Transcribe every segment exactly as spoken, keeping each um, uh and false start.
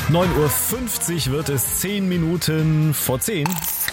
neun Uhr fünfzig wird es, zehn Minuten vor zehn.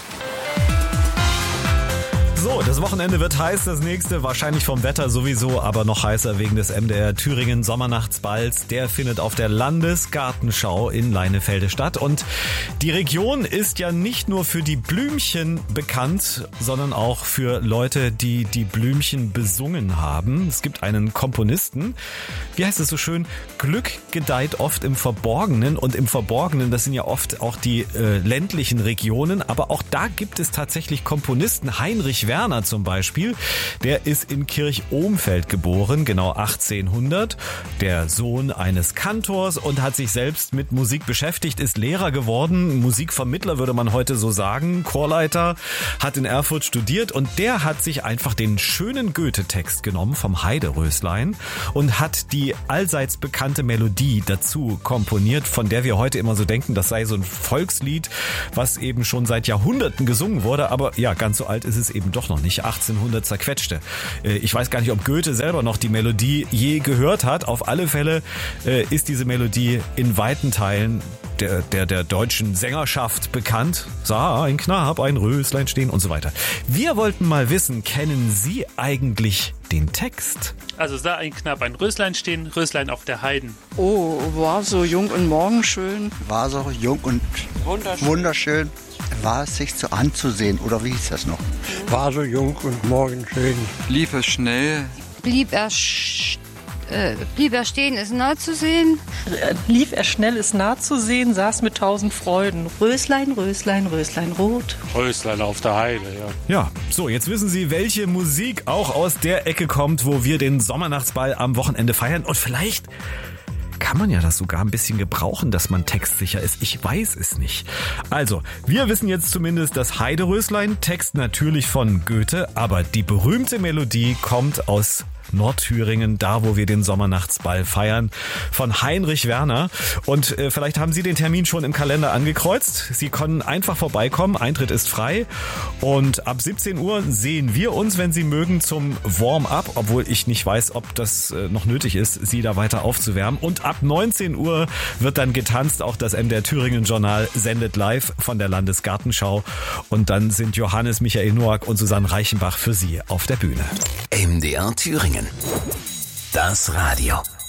So, das Wochenende wird heiß, das nächste wahrscheinlich vom Wetter sowieso, aber noch heißer wegen des M D R Thüringen Sommernachtsballs. Der findet auf der Landesgartenschau in Leinefelde statt und die Region ist ja nicht nur für die Blümchen bekannt, sondern auch für Leute, die die Blümchen besungen haben. Es gibt einen Komponisten, wie heißt es so schön, Glück gedeiht oft im Verborgenen und im Verborgenen, das sind ja oft auch die äh, ländlichen Regionen, aber auch da gibt es tatsächlich Komponisten. Heinrich Werner zum Beispiel, der ist in Kirch-Ohmfeld geboren, genau achtzehnhundert, der Sohn eines Kantors und hat sich selbst mit Musik beschäftigt, ist Lehrer geworden, Musikvermittler würde man heute so sagen, Chorleiter, hat in Erfurt studiert und der hat sich einfach den schönen Goethe-Text genommen vom Heideröslein und hat die allseits bekannte Melodie dazu komponiert, von der wir heute immer so denken, das sei so ein Volkslied, was eben schon seit Jahrhunderten gesungen wurde, aber ja, ganz so alt ist es eben doch noch nicht, achtzehnhundert zerquetschte. Ich weiß gar nicht, ob Goethe selber noch die Melodie je gehört hat. Auf alle Fälle ist diese Melodie in weiten Teilen der, der, der deutschen Sängerschaft bekannt. Sah ein Knab ein Röslein stehen und so weiter. Wir wollten mal wissen, kennen Sie eigentlich den Text? Also sah ein Knab ein Röslein stehen, Röslein auf der Heiden. Oh, war so jung und morgenschön. War so jung und wunderschön. wunderschön. War es sich so anzusehen, oder wie hieß das noch? War so jung und morgenschön. Lief es schnell. Blieb er, sch- äh, blieb er stehen, ist nah zu sehen. Lief er schnell, ist nah zu sehen, saß mit tausend Freuden. Röslein, Röslein, Röslein rot. Röslein auf der Heide, ja. Ja, so, jetzt wissen Sie, welche Musik auch aus der Ecke kommt, wo wir den Sommernachtsball am Wochenende feiern. Und vielleicht kann man ja das sogar ein bisschen gebrauchen, dass man textsicher ist. Ich weiß es nicht. Also, wir wissen jetzt zumindest, das Heideröslein, Text natürlich von Goethe, aber die berühmte Melodie kommt aus Nordthüringen, da wo wir den Sommernachtsball feiern, von Heinrich Werner. Und äh, vielleicht haben Sie den Termin schon im Kalender angekreuzt. Sie können einfach vorbeikommen, Eintritt ist frei. Und ab siebzehn Uhr sehen wir uns, wenn Sie mögen, zum Warm-up, obwohl ich nicht weiß, ob das äh, noch nötig ist, Sie da weiter aufzuwärmen. Und ab neunzehn Uhr wird dann getanzt, auch das M D R Thüringen Journal sendet live von der Landesgartenschau. Und dann sind Johannes Michael Noack und Susanne Reichenbach für Sie auf der Bühne. M D R Thüringen. Das Radio.